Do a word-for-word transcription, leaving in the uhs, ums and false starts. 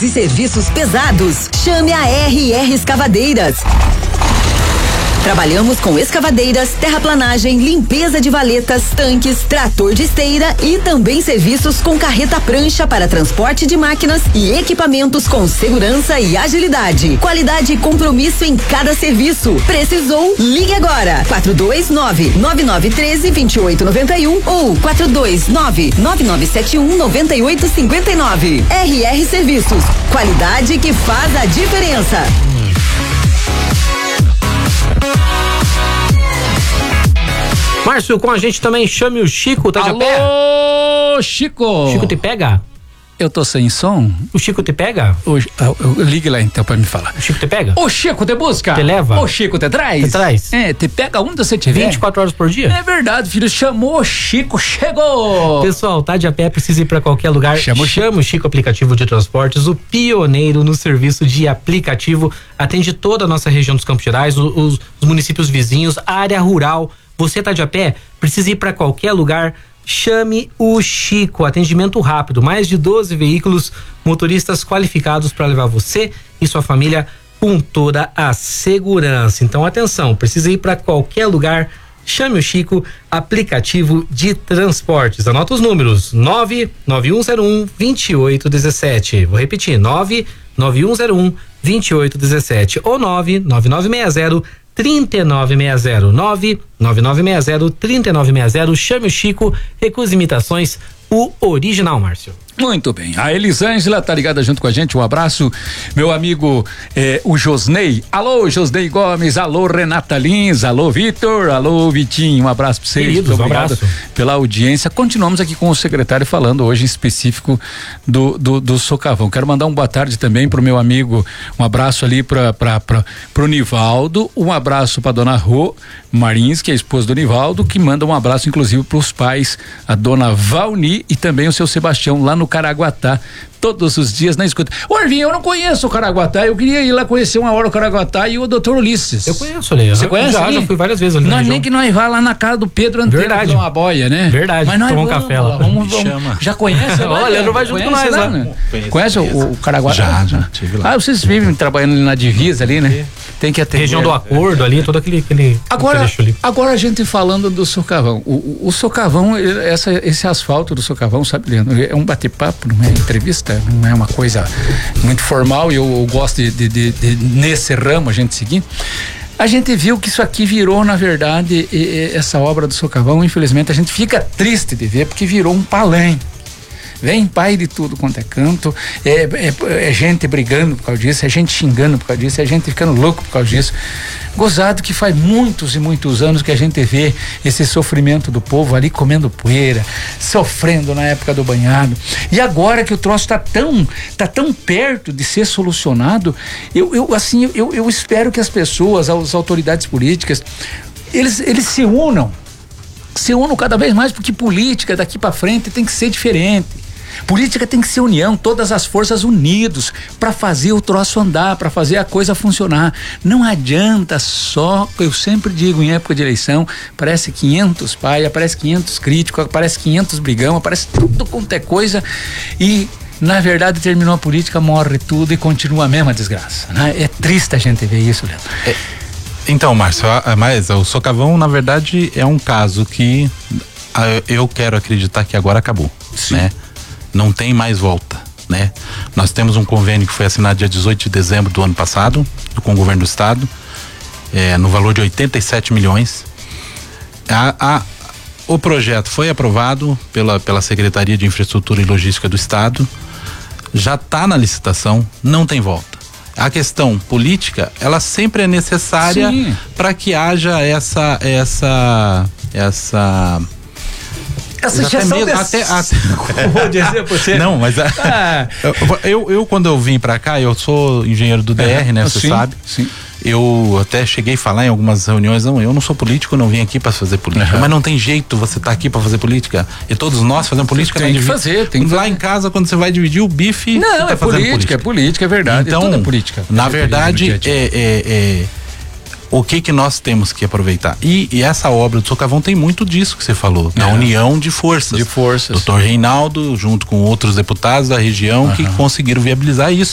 e serviços pesados. Chame a R R Escavadeiras. Trabalhamos com escavadeiras, terraplanagem, limpeza de valetas, tanques, trator de esteira e também serviços com carreta prancha para transporte de máquinas e equipamentos com segurança e agilidade. Qualidade e compromisso em cada serviço. Precisou? Ligue agora. quatro dois nove, nove nove um três, dois oito nove um ou quatro dois nove, nove nove sete um, nove oito cinco nove. R R Serviços. Qualidade que faz a diferença. Márcio, com a gente também, chame o Chico, tá de Alô, pé? Chico! Chico te pega? Eu tô sem som. O Chico te pega? O, eu, eu, ligue lá então pra me falar. O Chico te pega? O Chico te busca? Te leva? O Chico te traz? Te traz? É, te pega onde você estiver. vinte e quatro horas por dia? É verdade, filho. Chamou o Chico, chegou! Pessoal, tá de a pé, precisa ir pra qualquer lugar. Chama o Chico. Chama o Chico Aplicativo de Transportes, o pioneiro no serviço de aplicativo. Atende toda a nossa região dos Campos Gerais, os, os municípios vizinhos, a área rural. Você tá de a pé? Precisa ir pra qualquer lugar? Chame o Chico, atendimento rápido, mais de doze veículos, motoristas qualificados para levar você e sua família com toda a segurança. Então atenção, precisa ir para qualquer lugar, chame o Chico, aplicativo de transportes. Anota os números: nove nove um zero um, dois oito um sete. Vou repetir: nove nove um zero um, dois oito um sete ou nove nove nove seis zero, três nove seis zero, nove nove nove seis zero, três nove seis zero. Chame o Chico, recuse imitações, o original, Márcio. Muito bem, a Elisângela tá ligada junto com a gente, um abraço, meu amigo eh, o Josnei, alô Josnei Gomes, alô Renata Lins, alô Vitor, alô Vitinho, um abraço pra vocês. Queridos, muito obrigado um abraço pela audiência. Continuamos aqui com o secretário falando hoje em específico do, do, do Socavão. Quero mandar um boa tarde também pro meu amigo, um abraço ali pra, pra, pra, pro Nivaldo, um abraço pra dona Rô Marins, que é a esposa do Nivaldo, que manda um abraço inclusive pros pais, a dona Valni e também o seu Sebastião lá no Caraguatá, todos os dias na escuta. Ô Arvinho, eu não conheço o Caraguatá, eu queria ir lá conhecer uma hora o Caraguatá e o doutor Ulisses. Eu conheço ali. Você conhece? Já, ali? já fui várias vezes ali. Nós nem que nós vá lá na casa do Pedro Antero. Verdade. Tomar uma boia, né? Verdade. Mas nós tomar um vamos, café lá. Vamos, vamos, vamos. Já conhece? Olha, não vai junto com nós lá. Né? Conhece o, o Caraguatá? Já, já, tive lá. Ah, vocês vivem trabalhando ali na divisa ali, né? Tem que atender. Região do Acordo ali, todo aquele, aquele agora, trecho ali. agora a gente falando do Socavão. O, o, o Socavão, essa, esse asfalto do Socavão, sabe, Leandro? É um bate-papo, não é entrevista, não é uma coisa muito formal, e eu, eu gosto de, de, de, de nesse ramo a gente seguir. A gente viu que isso aqui virou, na verdade, e, e, essa obra do Socavão, infelizmente, a gente fica triste de ver, porque virou um palanque. Vem pai de tudo quanto é canto, é, é, é gente brigando por causa disso, é gente xingando por causa disso, é gente ficando louco por causa disso. Gozado que faz muitos e muitos anos que a gente vê esse sofrimento do povo ali comendo poeira, sofrendo na época do banhado. E agora que o troço tá tão, tá tão perto de ser solucionado, eu, eu assim, eu, eu espero que as pessoas, as autoridades políticas, eles, eles se unam, se unam cada vez mais, porque política daqui para frente tem que ser diferente. Política tem que ser união, todas as forças unidos para fazer o troço andar, para fazer a coisa funcionar. Não adianta só, eu sempre digo em época de eleição, aparece quinhentos pai, aparece quinhentos críticos, aparece quinhentos brigão, aparece tudo quanto é coisa e na verdade terminou a política, morre tudo e continua a mesma desgraça, né? É triste a gente ver isso, Leandro. É, então, Márcio, mas o Socavão na verdade é um caso que eu quero acreditar que agora acabou, Sim. né? Não tem mais volta, né? Nós temos um convênio que foi assinado dia dezoito de dezembro do ano passado com o governo do estado, é, no valor de oitenta e sete milhões. A, a, o projeto foi aprovado pela, pela Secretaria de Infraestrutura e Logística do estado, já está na licitação, não tem volta. A questão política, ela sempre é necessária para que haja essa essa essa Essa injeção mesmo, desse... até, até... Vou dizer pra você. Não, mas ah. eu, eu, eu quando eu vim pra cá, eu sou engenheiro do D R, é, né? Você sim, sabe? Sim. Eu até cheguei a falar em algumas reuniões, não, eu não sou político, eu não vim aqui pra fazer política, uhum. mas não tem jeito você tá aqui pra fazer política, e todos nós fazemos política. Tem que dividir. fazer, tem que Lá fazer. em casa, quando você vai dividir o bife, não, você tá é fazendo política, política, é política, é verdade, então, é tudo é política. Na é verdade, é, é, é o que que nós temos que aproveitar? E, e essa obra do Socavão tem muito disso que você falou, da é. união de forças. De forças. doutor Reinaldo, junto com outros deputados da região, uhum. que conseguiram viabilizar isso.